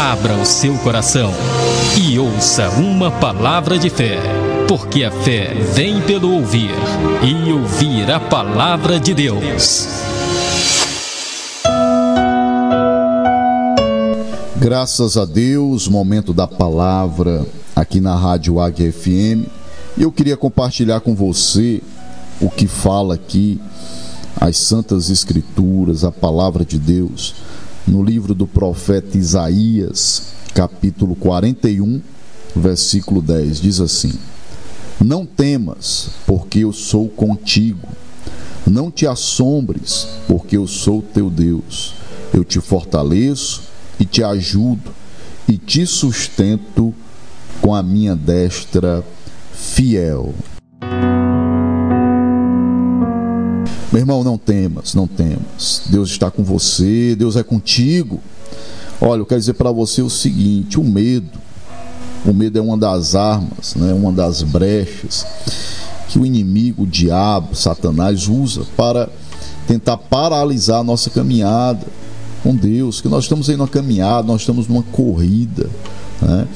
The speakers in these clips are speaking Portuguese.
Abra o seu coração e ouça uma palavra de fé, porque a fé vem pelo ouvir, e ouvir a palavra de Deus. Graças a Deus, momento da palavra aqui na Rádio Águia FM. E eu queria compartilhar com você o que fala aqui as Santas Escrituras, a palavra de Deus, no livro do profeta Isaías, capítulo 41, versículo 10, diz assim: Não temas, porque eu sou contigo. Não te assombres, porque eu sou teu Deus. Eu te fortaleço e te ajudo e te sustento com a minha destra fiel. Meu irmão, não temas, não temas. Deus está com você, Deus é contigo. Olha, eu quero dizer para você o seguinte: o medo é uma das armas, né? Uma das brechas que o inimigo, o diabo, Satanás usa para tentar paralisar a nossa caminhada com Deus, que nós estamos aí numa caminhada, nós estamos numa corrida, né?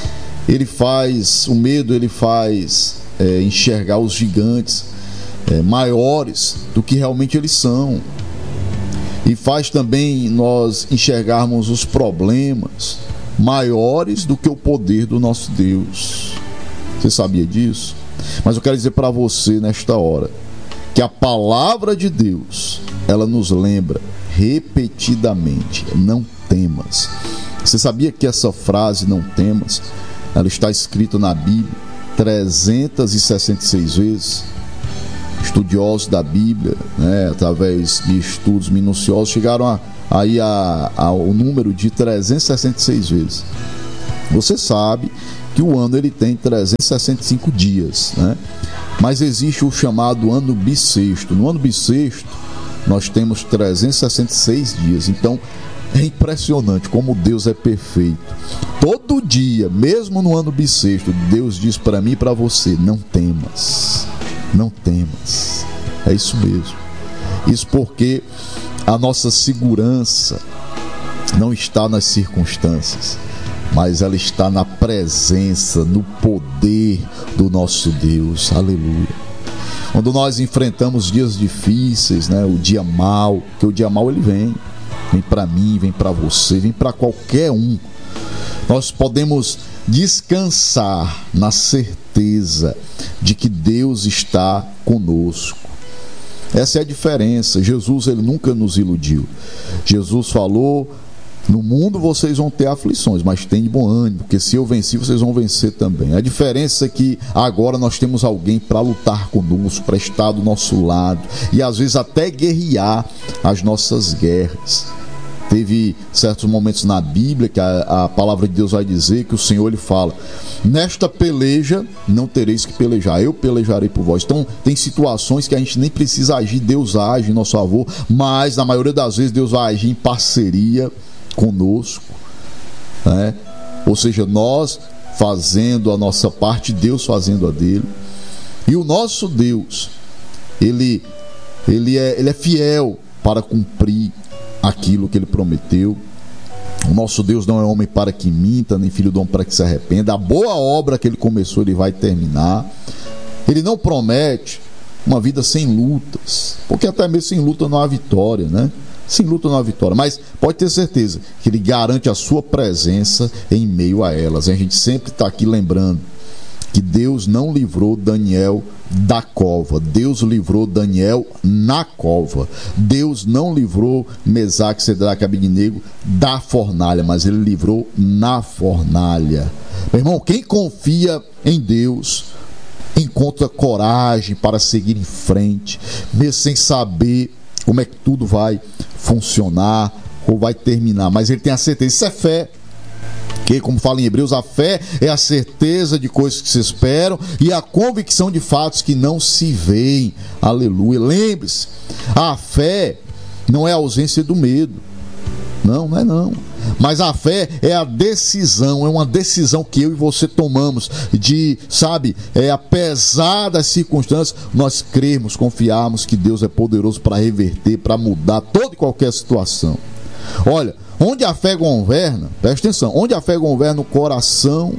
O medo faz enxergar os gigantes maiores do que realmente eles são, e faz também nós enxergarmos os problemas maiores do que o poder do nosso Deus. Você sabia disso? Mas eu quero dizer para você nesta hora que a palavra de Deus, ela nos lembra repetidamente: não temas. Você sabia que essa frase, não temas, ela está escrita na Bíblia 366 vezes? Estudiosos da Bíblia, né, através de estudos minuciosos, chegaram ao número de 366 vezes. Você sabe que o ano ele tem 365 dias, né? Mas existe o chamado ano bissexto. No ano bissexto nós temos 366 dias. Então é impressionante como Deus é perfeito. Todo dia, mesmo no ano bissexto, Deus diz para mim e para você: não temas. Não temas. É isso mesmo. Isso porque a nossa segurança não está nas circunstâncias, mas ela está na presença, no poder do nosso Deus. Aleluia. Quando nós enfrentamos dias difíceis, né, o dia mau, porque o dia mau ele vem para mim, vem para você, vem para qualquer um. Nós podemos descansar na certeza de que Deus está conosco. Essa é a diferença. Jesus, ele nunca nos iludiu. Jesus falou: no mundo vocês vão ter aflições, mas tem de bom ânimo, porque se eu venci, vocês vão vencer também. A diferença é que agora nós temos alguém para lutar conosco, para estar do nosso lado, e às vezes até guerrear as nossas guerras. Teve certos momentos na Bíblia que a palavra de Deus vai dizer que o Senhor, ele fala: nesta peleja não tereis que pelejar, eu pelejarei por vós. Então tem situações que a gente nem precisa agir, Deus age em nosso favor, mas na maioria das vezes Deus vai agir em parceria conosco, né? Ou seja, nós fazendo a nossa parte, Deus fazendo a dele. E o nosso Deus, ele é fiel para cumprir aquilo que ele prometeu. O nosso Deus não é homem para que minta, nem filho do homem para que se arrependa. A boa obra que ele começou, ele vai terminar. Ele não promete uma vida sem lutas, porque até mesmo sem luta não há vitória, né? Sem luta não há vitória, mas pode ter certeza que ele garante a sua presença em meio a elas. A gente sempre está aqui lembrando que Deus não livrou Daniel da cova, Deus livrou Daniel na cova. Deus não livrou Mesaque, Sedraque e Abednego da fornalha, mas ele livrou na fornalha. Meu irmão, quem confia em Deus encontra coragem para seguir em frente, mesmo sem saber como é que tudo vai funcionar ou vai terminar, mas ele tem a certeza. Isso é fé. Que, como fala em Hebreus, a fé é a certeza de coisas que se esperam e a convicção de fatos que não se veem. Aleluia. Lembre-se, a fé não é a ausência do medo. Não é não. Mas a fé é a decisão, é uma decisão que eu e você tomamos de, apesar das circunstâncias, nós crermos, confiarmos que Deus é poderoso para reverter, para mudar toda e qualquer situação. Olha, onde a fé governa, presta atenção, onde a fé governa o coração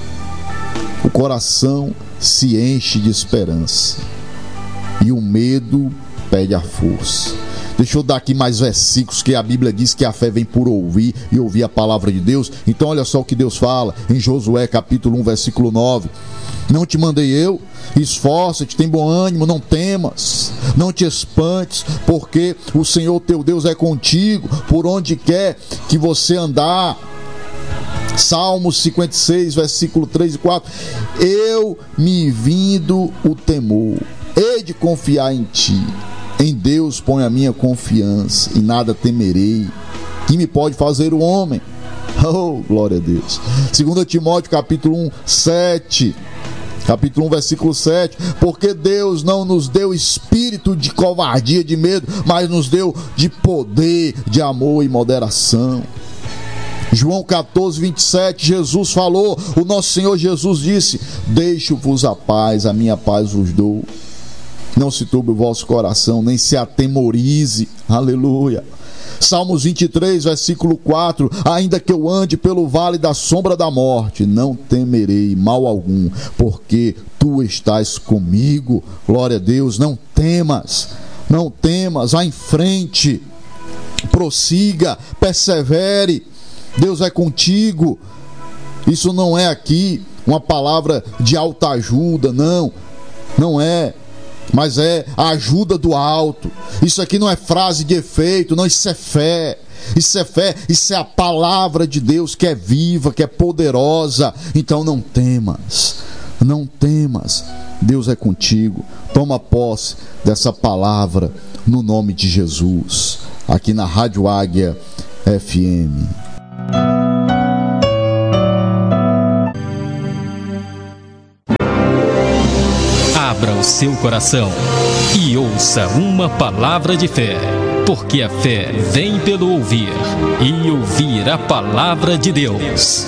se enche de esperança e o medo perde a força. Deixa eu dar aqui mais versículos, que a Bíblia diz que a fé vem por ouvir e ouvir a palavra de Deus. Então olha só o que Deus fala em Josué capítulo 1 versículo 9: não te mandei eu? Esforça-te, tem bom ânimo, não temas, não te espantes, porque o Senhor teu Deus é contigo por onde quer que você andar. Salmos 56, versículo 3 e 4: eu me vindo o temor, hei de confiar em ti, em Deus ponho a minha confiança, e nada temerei. Que me pode fazer o homem? Oh, glória a Deus. 2 Timóteo capítulo 1, 7. Capítulo 1, versículo 7: porque Deus não nos deu espírito de covardia, de medo, mas nos deu de poder, de amor e moderação. João 14, 27, Jesus falou, o nosso Senhor Jesus disse: deixo-vos a paz, a minha paz vos dou. Não se turbe o vosso coração, nem se atemorize. Aleluia. Salmos 23, versículo 4: ainda que eu ande pelo vale da sombra da morte, não temerei mal algum, porque tu estás comigo. Glória a Deus. Não temas, não temas, vá em frente, prossiga, persevere. Deus é contigo. Isso não é aqui uma palavra de autoajuda, não é, mas é a ajuda do alto. Isso aqui não é frase de efeito, não, isso é fé. Isso é fé, isso é a palavra de Deus, que é viva, que é poderosa. Então não temas, não temas. Deus é contigo. Toma posse dessa palavra no nome de Jesus, aqui na Rádio Águia FM. Abra o seu coração e ouça uma palavra de fé, porque a fé vem pelo ouvir e ouvir a palavra de Deus.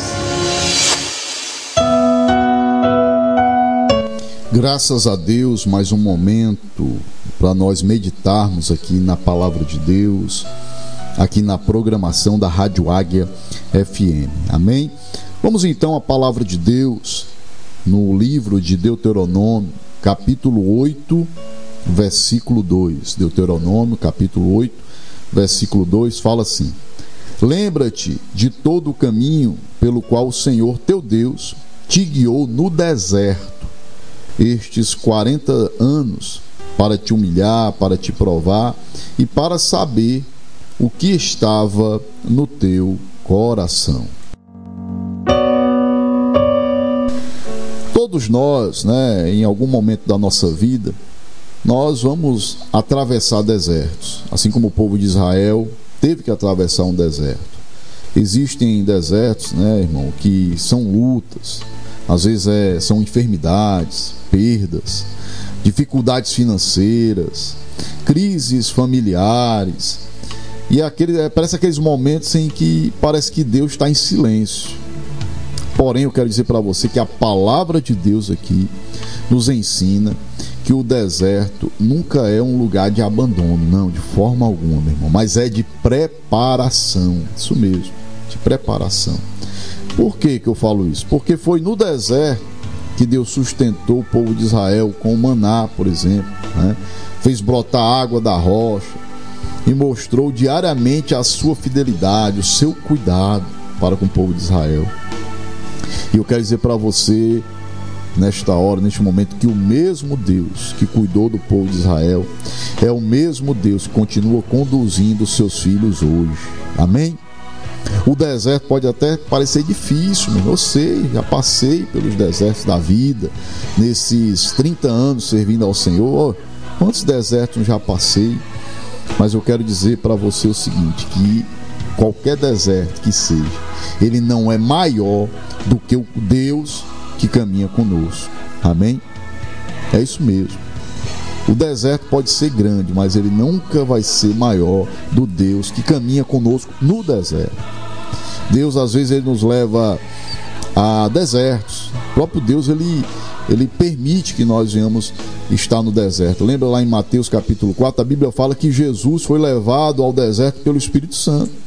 Graças a Deus, mais um momento para nós meditarmos aqui na palavra de Deus, aqui na programação da Rádio Águia FM. Amém? Vamos então à palavra de Deus no livro de Deuteronômio, capítulo 8, versículo 2. Deuteronômio, capítulo 8, versículo 2, fala assim: lembra-te de todo o caminho pelo qual o Senhor teu Deus te guiou no deserto estes 40 anos, para te humilhar, para te provar e para saber o que estava no teu coração. Todos nós, em algum momento da nossa vida, nós vamos atravessar desertos, assim como o povo de Israel teve que atravessar um deserto. Existem desertos, irmão, que são lutas, às vezes são enfermidades, perdas, dificuldades financeiras, crises familiares, e parece aqueles momentos em que parece que Deus está em silêncio. Porém, eu quero dizer para você que a palavra de Deus aqui nos ensina que o deserto nunca é um lugar de abandono, não, de forma alguma, meu irmão, mas é de preparação, isso mesmo, de preparação. Por que eu falo isso? Porque foi no deserto que Deus sustentou o povo de Israel com o maná, por exemplo, fez brotar água da rocha e mostrou diariamente a sua fidelidade, o seu cuidado para com o povo de Israel. E eu quero dizer para você, nesta hora, neste momento, que o mesmo Deus que cuidou do povo de Israel é o mesmo Deus que continua conduzindo os seus filhos hoje. Amém? O deserto pode até parecer difícil, mas eu sei, já passei pelos desertos da vida, nesses 30 anos servindo ao Senhor. Quantos desertos já passei? Mas eu quero dizer para você o seguinte, que qualquer deserto que seja, ele não é maior do que o Deus que caminha conosco. Amém? É isso mesmo. O deserto pode ser grande, mas ele nunca vai ser maior do Deus que caminha conosco no deserto. Deus, às vezes, ele nos leva a desertos. O próprio Deus, ele permite que nós venhamos estar no deserto. Lembra lá em Mateus capítulo 4, a Bíblia fala que Jesus foi levado ao deserto pelo Espírito Santo.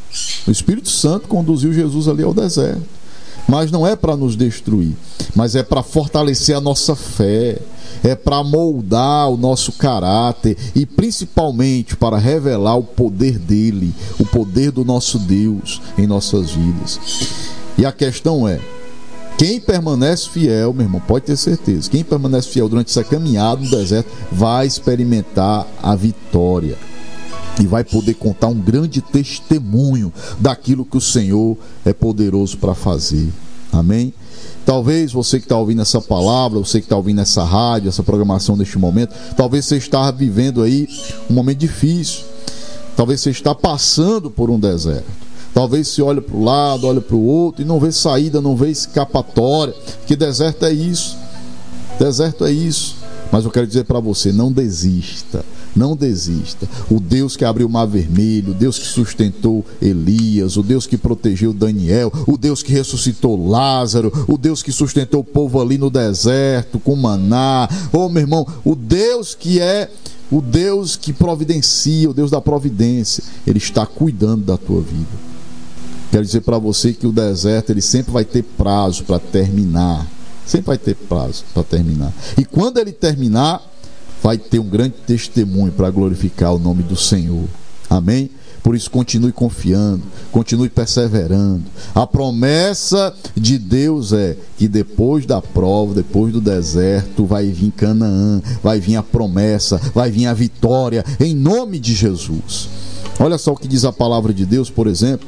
O Espírito Santo conduziu Jesus ali ao deserto. Mas não é para nos destruir, mas é para fortalecer a nossa fé, é para moldar o nosso caráter e principalmente para revelar o poder dele, o poder do nosso Deus em nossas vidas. E a questão é, quem permanece fiel, meu irmão, pode ter certeza, quem permanece fiel durante essa caminhada no deserto vai experimentar a vitória. E vai poder contar um grande testemunho daquilo que o Senhor é poderoso para fazer. Amém? Talvez você que está ouvindo essa palavra, você que está ouvindo essa rádio, essa programação neste momento, talvez você está vivendo aí um momento difícil. Talvez você está passando por um deserto. Talvez você olha para o lado, olha para o outro e não vê saída, não vê escapatória. Que deserto é isso? Deserto é isso. Mas eu quero dizer para você, não desista. Não desista. O Deus que abriu o mar vermelho, o Deus que sustentou Elias, o Deus que protegeu Daniel, o Deus que ressuscitou Lázaro, o Deus que sustentou o povo ali no deserto com maná. Oh, meu irmão, o Deus que é o Deus que providencia, o Deus da providência, Ele está cuidando da tua vida. Quero dizer para você que o deserto, ele sempre vai ter prazo para terminar. Sempre vai ter prazo para terminar. E quando ele terminar, vai ter um grande testemunho para glorificar o nome do Senhor. Amém? Por isso, continue confiando, continue perseverando. A promessa de Deus é que depois da prova, depois do deserto, vai vir Canaã, vai vir a promessa, vai vir a vitória, em nome de Jesus. Olha só o que diz a palavra de Deus, por exemplo,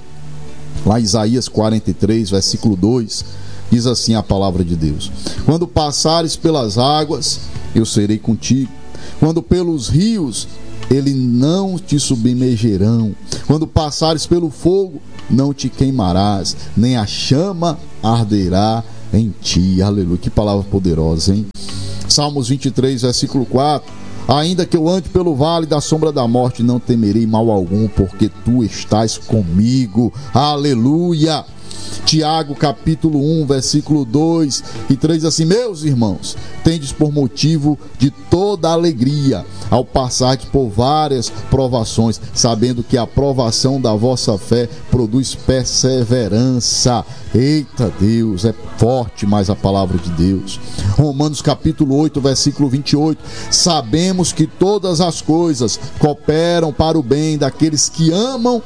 lá em Isaías 43, versículo 2, diz assim a palavra de Deus: quando passares pelas águas, eu serei contigo. Quando pelos rios, eles não te submergerão. Quando passares pelo fogo, não te queimarás, nem a chama arderá em ti. Aleluia, que palavra poderosa, hein? Salmos 23, versículo 4: ainda que eu ande pelo vale da sombra da morte, não temerei mal algum, porque tu estás comigo. Aleluia. Tiago capítulo 1, versículo 2 e 3, assim: meus irmãos, tendes por motivo de toda alegria ao passar por várias provações, sabendo que a provação da vossa fé produz perseverança. Eita Deus, é forte mais a palavra de Deus. Romanos capítulo 8, versículo 28: sabemos que todas as coisas cooperam para o bem daqueles que amam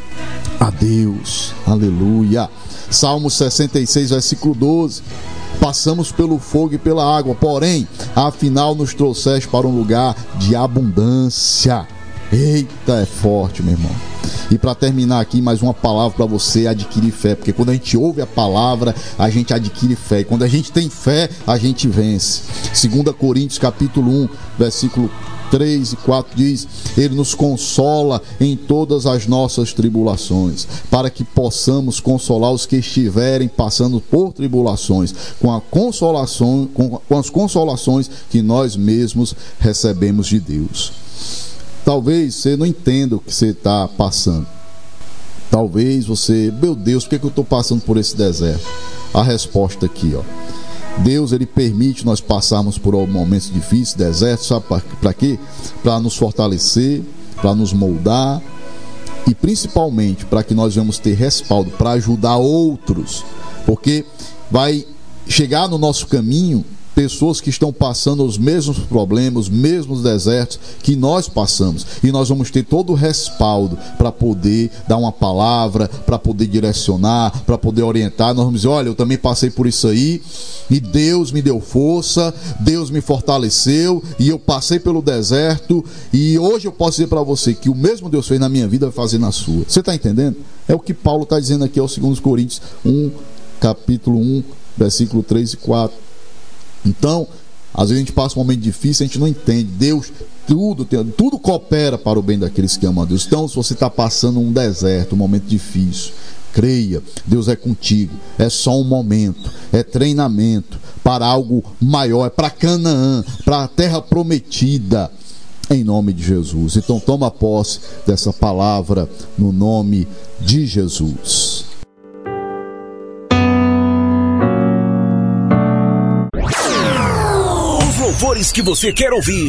a Deus. Aleluia. Salmo 66, versículo 12: passamos pelo fogo e pela água, porém, afinal nos trouxeste para um lugar de abundância. Eita, é forte, meu irmão. E para terminar aqui, mais uma palavra para você adquirir fé, porque quando a gente ouve a palavra, a gente adquire fé, e quando a gente tem fé, a gente vence. 2 Coríntios capítulo 1, versículo 3 e 4 diz: ele nos consola em todas as nossas tribulações, para que possamos consolar os que estiverem passando por tribulações, com as consolações que nós mesmos recebemos de Deus. Talvez você não entenda o que você está passando. Talvez você, meu Deus, por que eu estou passando por esse deserto? A resposta aqui, ó: Deus, ele permite nós passarmos por momentos difíceis, desertos, sabe para quê? Para nos fortalecer, para nos moldar e principalmente para que nós venhamos ter respaldo para ajudar outros, porque vai chegar no nosso caminho pessoas que estão passando os mesmos problemas, os mesmos desertos que nós passamos, e nós vamos ter todo o respaldo para poder dar uma palavra, para poder direcionar, para poder orientar. Nós vamos dizer: olha, eu também passei por isso aí, e Deus me deu força, Deus me fortaleceu, e eu passei pelo deserto, e hoje eu posso dizer para você que o mesmo Deus fez na minha vida, vai fazer na sua. Você está entendendo? É o que Paulo está dizendo aqui aos 2 Coríntios 1, capítulo 1, versículo 3 e 4. Então, às vezes a gente passa um momento difícil, a gente não entende. Deus, tudo coopera para o bem daqueles que amam a Deus. Então, se você está passando um deserto, um momento difícil, creia, Deus é contigo. É só um momento, é treinamento para algo maior, é para Canaã, para a terra prometida, em nome de Jesus. Então, toma posse dessa palavra no nome de Jesus. Louvores que você quer ouvir